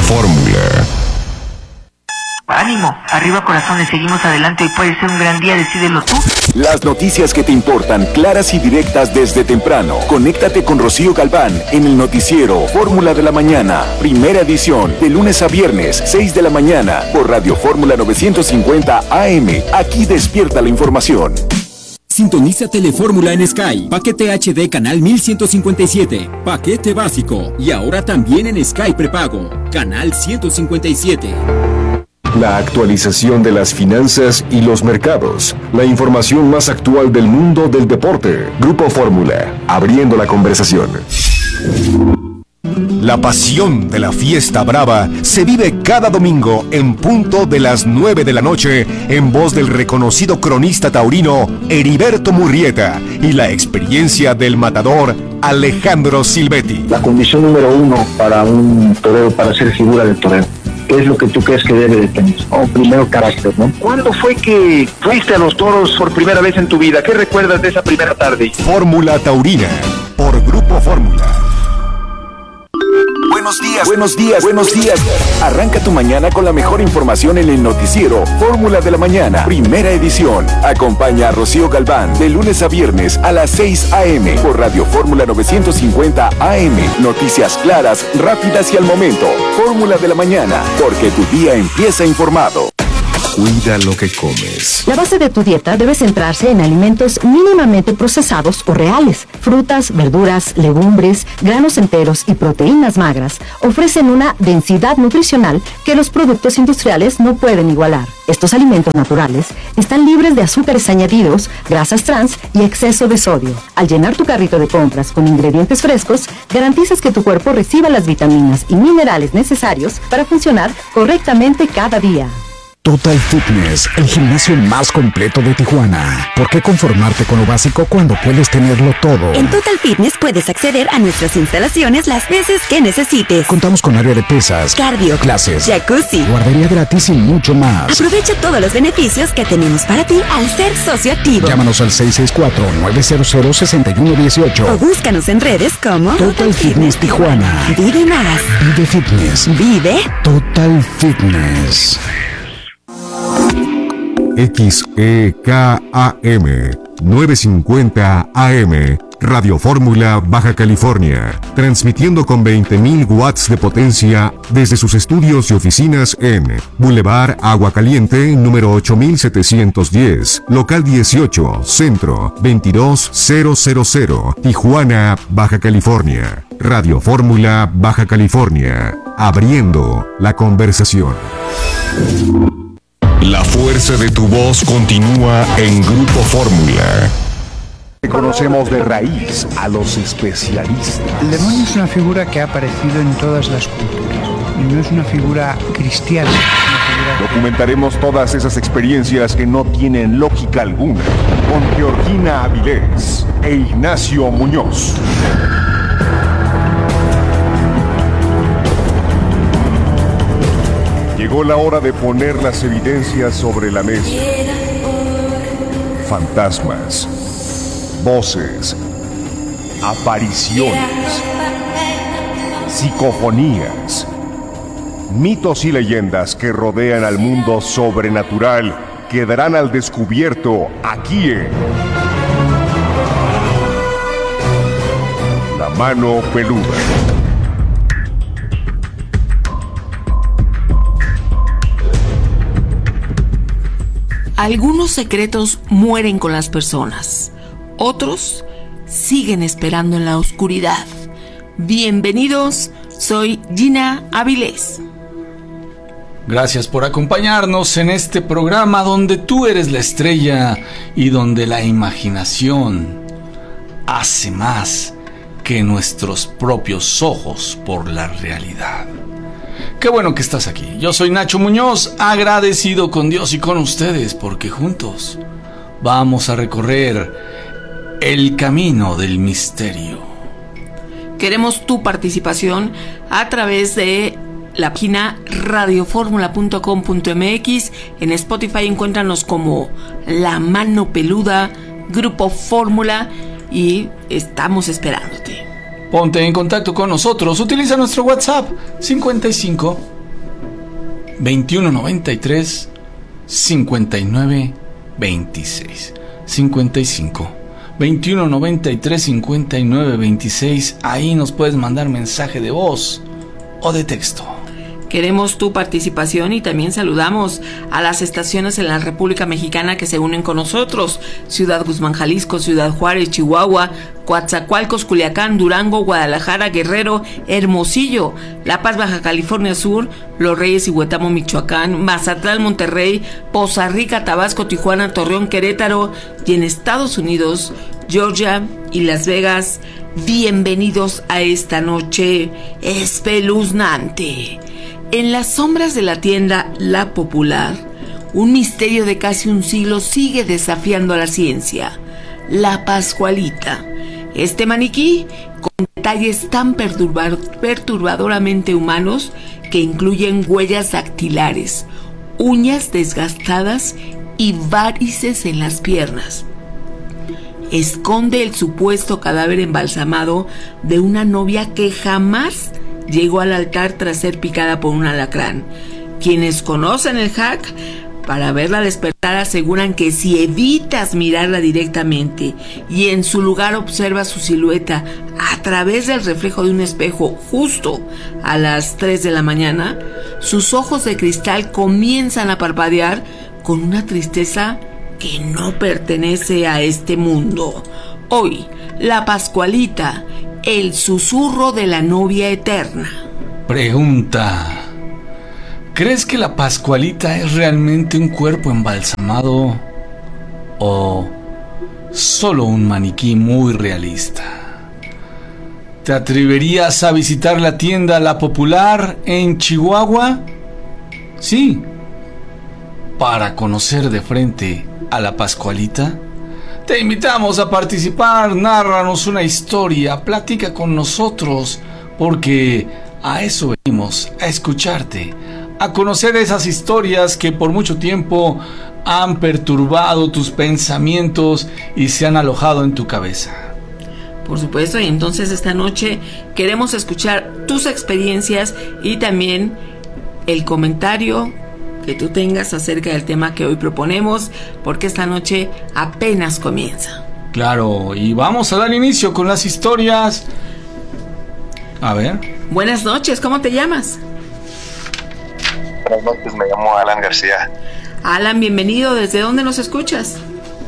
Fórmula. Ánimo, arriba corazones, seguimos adelante, hoy puede ser un gran día, decídelo tú. Las noticias que te importan, claras y directas desde temprano. Conéctate con Rocío Galván en el noticiero Fórmula de la Mañana, primera edición, de lunes a viernes, 6 de la mañana, por Radio Fórmula 950 AM. Aquí despierta la información. Sintoniza Telefórmula en Sky. Paquete HD canal 1157. Paquete básico. Y ahora también en Sky prepago. Canal 157. La actualización de las finanzas y los mercados. La información más actual del mundo del deporte. Grupo Fórmula, abriendo la conversación. La pasión de la fiesta brava se vive cada domingo en punto de las 9 de la noche en voz del reconocido cronista taurino Heriberto Murrieta y la experiencia del matador Alejandro Silvetti. La condición número uno para un torero, para ser figura del torero, ¿qué es lo que tú crees que debe de tener? Primero, carácter, ¿no? ¿Cuándo fue que fuiste a los toros por primera vez en tu vida? ¿Qué recuerdas de esa primera tarde? Fórmula Taurina, por Grupo Fórmula. Buenos días, buenos días, buenos días. Arranca tu mañana con la mejor información en el noticiero Fórmula de la Mañana, primera edición. Acompaña a Rocío Galván de lunes a viernes a las 6 a.m. por Radio Fórmula 950 AM. Noticias claras, rápidas y al momento. Fórmula de la Mañana, porque tu día empieza informado. Cuida lo que comes. La base de tu dieta debe centrarse en alimentos mínimamente procesados o reales. Frutas, verduras, legumbres, granos enteros y proteínas magras ofrecen una densidad nutricional que los productos industriales no pueden igualar. Estos alimentos naturales están libres de azúcares añadidos, grasas trans y exceso de sodio. Al llenar tu carrito de compras con ingredientes frescos, garantizas que tu cuerpo reciba las vitaminas y minerales necesarios para funcionar correctamente cada día. Total Fitness, el gimnasio más completo de Tijuana. ¿Por qué conformarte con lo básico cuando puedes tenerlo todo? En Total Fitness puedes acceder a nuestras instalaciones las veces que necesites. Contamos con área de pesas, cardio, clases, jacuzzi, guardería gratis y mucho más. Aprovecha todos los beneficios que tenemos para ti al ser socio activo. Llámanos al 664-900-6118 o búscanos en redes como Total Fitness Tijuana. Vive más. Vive Fitness. Vive Total Fitness. XEKAM 950 AM, Radio Fórmula, Baja California, transmitiendo con 20.000 watts de potencia desde sus estudios y oficinas en Boulevard Agua Caliente, número 8710, local 18, centro 22000, Tijuana, Baja California. Radio Fórmula, Baja California, abriendo la conversación. La fuerza de tu voz continúa en Grupo Fórmula. Conocemos de raíz a los especialistas. El demonio es una figura que ha aparecido en todas las culturas y no es una figura cristiana. Documentaremos todas esas experiencias que no tienen lógica alguna con Georgina Avilés e Ignacio Muñoz. Llegó la hora de poner las evidencias sobre la mesa. Fantasmas, voces, apariciones, psicofonías, mitos y leyendas que rodean al mundo sobrenatural quedarán al descubierto aquí en La Mano Peluda. Algunos secretos mueren con las personas, otros siguen esperando en la oscuridad. Bienvenidos, soy Gina Avilés. Gracias por acompañarnos en este programa donde tú eres la estrella y donde la imaginación hace más que nuestros propios ojos por la realidad. Qué bueno que estás aquí. Yo soy Nacho Muñoz, agradecido con Dios y con ustedes porque juntos vamos a recorrer el camino del misterio. Queremos tu participación a través de la página radioformula.com.mx. En Spotify encuéntranos como La Mano Peluda, Grupo Fórmula, y estamos esperándote. Ponte en contacto con nosotros, utiliza nuestro WhatsApp 55 2193 5926 55 2193 5926. Ahí nos puedes mandar mensaje de voz o de texto. Queremos tu participación y también saludamos a las estaciones en la República Mexicana que se unen con nosotros: Ciudad Guzmán, Jalisco; Ciudad Juárez, Chihuahua; Coatzacoalcos, Culiacán; Durango; Guadalajara, Guerrero; Hermosillo; La Paz, Baja California Sur; Los Reyes y Huetamo, Michoacán; Mazatlán, Monterrey; Poza Rica, Tabasco; Tijuana, Torreón, Querétaro; y en Estados Unidos, Georgia y Las Vegas. Bienvenidos a esta noche espeluznante. En las sombras de la tienda La Popular, un misterio de casi un siglo sigue desafiando a la ciencia: la Pascualita. Este maniquí, con detalles tan perturbadoramente humanos que incluyen huellas dactilares, uñas desgastadas y varices en las piernas, esconde el supuesto cadáver embalsamado de una novia que jamás llegó al altar tras ser picada por un alacrán. Quienes conocen el hack para verla despertar aseguran que si evitas mirarla directamente y en su lugar observas su silueta a través del reflejo de un espejo justo a las 3 de la mañana, sus ojos de cristal comienzan a parpadear con una tristeza que no pertenece a este mundo. Hoy, la Pascualita, el susurro de la novia eterna. Pregunta: ¿crees que la Pascualita es realmente un cuerpo embalsamado o solo un maniquí muy realista? ¿Te atreverías a visitar la tienda La Popular en Chihuahua? Sí, para conocer de frente a la Pascualita. Te invitamos a participar, nárranos una historia, platica con nosotros, porque a eso venimos, a escucharte, a conocer esas historias que por mucho tiempo han perturbado tus pensamientos y se han alojado en tu cabeza. Por supuesto, y entonces esta noche queremos escuchar tus experiencias y también el comentario que tú tengas acerca del tema que hoy proponemos, porque esta noche apenas comienza. Claro, y vamos a dar inicio con las historias. A ver. Buenas noches, ¿cómo te llamas? Buenas noches, me llamo Alan García. Alan, bienvenido. ¿Desde dónde nos escuchas?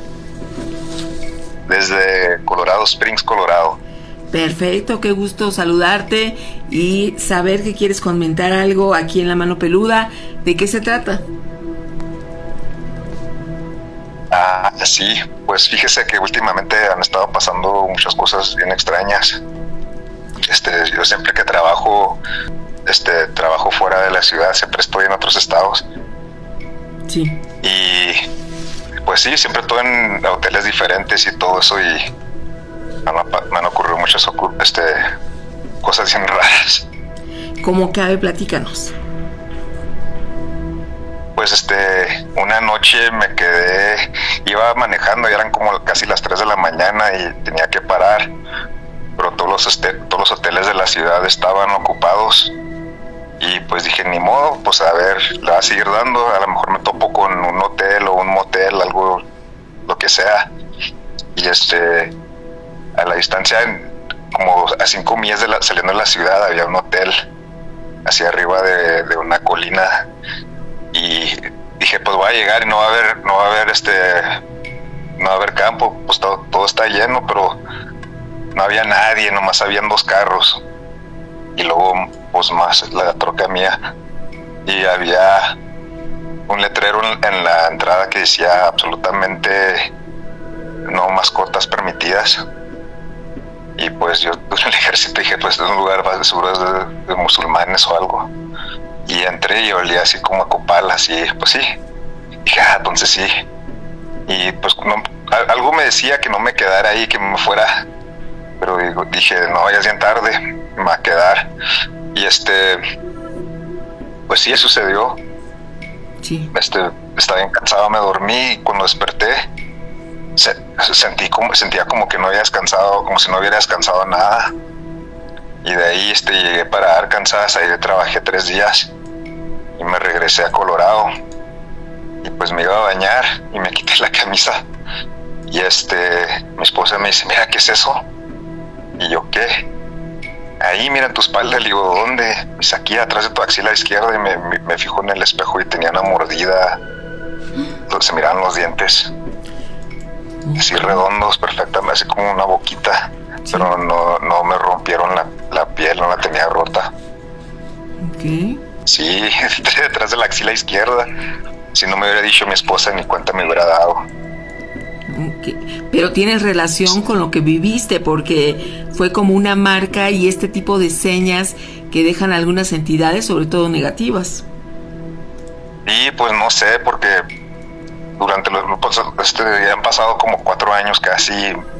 Desde Colorado Springs, Colorado. Perfecto, qué gusto saludarte y saber que quieres comentar algo aquí en La Mano Peluda. ¿De qué se trata? Sí, pues fíjese que últimamente han estado pasando muchas cosas bien extrañas. Yo siempre que trabajo fuera de la ciudad, siempre estoy en otros estados. Sí. Y pues sí, siempre estoy en hoteles diferentes y todo eso, y me han ocurrido muchas cosas bien raras. ¿Cómo cabe? Platícanos. Pues una noche me quedé, iba manejando y eran como casi las 3 de la mañana y tenía que parar, pero todos los hoteles de la ciudad estaban ocupados y pues dije, ni modo, pues a ver, le va a seguir dando, a lo mejor me topo con un hotel o un motel, algo, lo que sea. Y a la distancia, como a 5 millas saliendo de la ciudad, había un hotel hacia arriba de una colina, y dije, pues voy a llegar y no va a haber campo, pues todo está lleno, pero no había nadie, nomás habían 2 carros y luego pues más la troca mía, y había un letrero en la entrada que decía absolutamente no mascotas permitidas. Y pues yo en el ejército dije, pues es un lugar seguro de musulmanes o algo. Y entré y olía así como a copal, así, pues sí. Dije, entonces sí. Y pues algo me decía que no me quedara ahí, que me fuera. Pero dije, no, ya es bien tarde, me va a quedar. Y pues sí, sucedió. Sí. Estaba bien cansado, me dormí, y cuando desperté sentía como que no había descansado, como si no hubiera descansado nada. Y de ahí llegué para Arkansas, ahí trabajé 3 días. y me regresé a Colorado. Y pues me iba a bañar y me quité la camisa. Y mi esposa me dice, mira, ¿qué es eso? Y yo, ¿qué? Ahí, mira en tu espalda. Le digo, ¿dónde? Pues aquí, atrás de tu axila izquierda. Y me fijo en el espejo y tenía una mordida. Se miraban los dientes. Así redondos, perfectamente, así como una boquita. Sí. Pero no me rompieron la piel, no la tenía rota. ¿Qué? Sí, detrás de la axila izquierda. Si no me hubiera dicho mi esposa, ni cuenta me hubiera dado. Okay. Pero tienes relación con lo que viviste, porque fue como una marca y este tipo de señas que dejan algunas entidades, sobre todo negativas. Sí, pues no sé, porque durante han pasado como 4 años casi.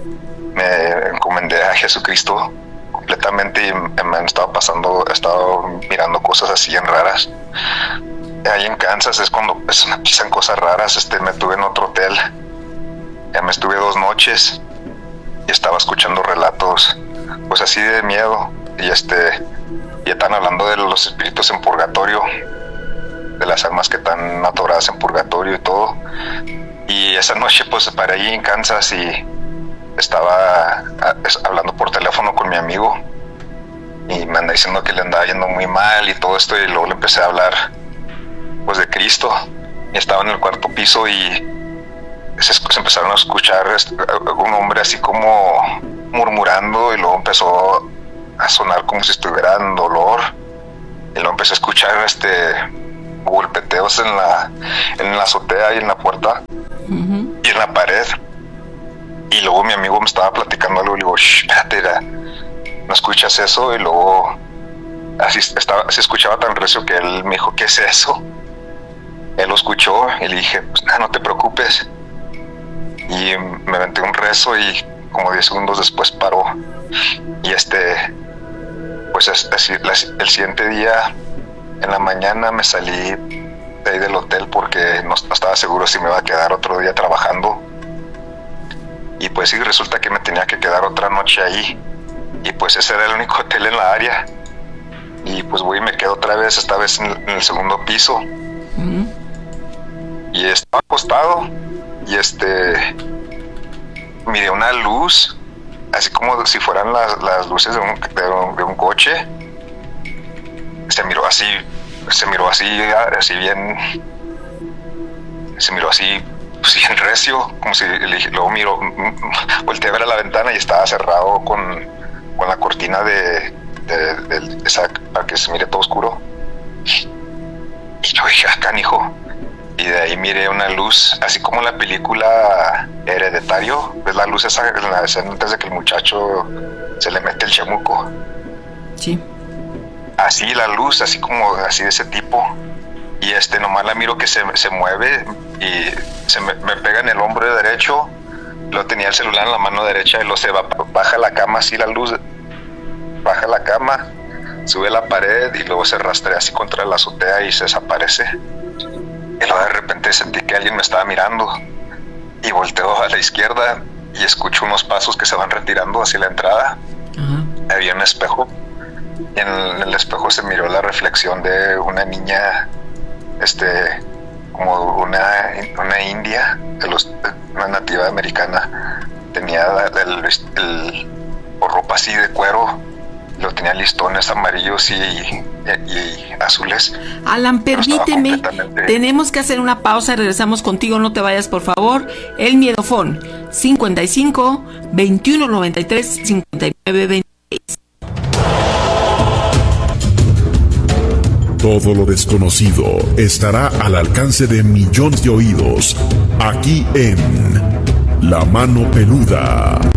Me encomendé a Jesucristo completamente y me han estado he estado mirando cosas así en raras. Ahí en Kansas es cuando me pasan cosas raras. Me tuve en otro hotel. Ya me estuve 2 noches y estaba escuchando relatos, pues así de miedo. Y y están hablando de los espíritus en purgatorio, de las almas que están atoradas en purgatorio y todo. Y esa noche pues paré ahí en Kansas y estaba hablando por teléfono con mi amigo y me anda diciendo que le andaba yendo muy mal y todo esto, y luego le empecé a hablar pues de Cristo. Y estaba en el 4º piso y se empezaron a escuchar un hombre así como murmurando, y luego empezó a sonar como si estuviera en dolor, y luego empecé a escuchar golpeteos en la azotea y en la puerta y en la pared. Y luego mi amigo me estaba platicando algo y le digo, espérate, ¿no escuchas eso? Y luego se escuchaba tan recio que él me dijo, ¿qué es eso? Él lo escuchó y le dije, pues nada, no te preocupes. Y me aventé un rezo y como 10 segundos después paró. Y pues así, el siguiente día en la mañana me salí de ahí del hotel porque no estaba seguro si me iba a quedar otro día trabajando. Y pues sí, resulta que me tenía que quedar otra noche ahí. Y pues ese era el único hotel en la área. Y pues voy y me quedo otra vez, esta vez en el 2º piso. Y estaba acostado y miré una luz, así como si fueran las luces de un coche. Se miró así pues bien recio, como si luego volteé a ver a la ventana y estaba cerrado con la cortina esa para que se mire todo oscuro. Y yo dije, canijo. Y de ahí miré una luz, así como en la película Hereditario, ves la luz esa en la escena antes de que el muchacho se le mete el chamuco. Sí. Así la luz, así de ese tipo. Y nomás la miro que se mueve y me pega en el hombro derecho. Luego tenía el celular en la mano derecha y luego baja la cama, así la luz baja la cama, sube la pared y luego se rastrea así contra la azotea y se desaparece. Y luego de repente sentí que alguien me estaba mirando y volteo a la izquierda y escucho unos pasos que se van retirando hacia la entrada. Había un espejo y en el espejo se miró la reflexión de una niña, como una india, una nativa americana. Tenía ropa así de cuero, lo tenía listones amarillos y azules. Alan, permíteme, tenemos que hacer una pausa y regresamos contigo, no te vayas por favor. El Miedofón 55 21 93 59 26. Todo lo desconocido estará al alcance de millones de oídos, aquí en La Mano Peluda.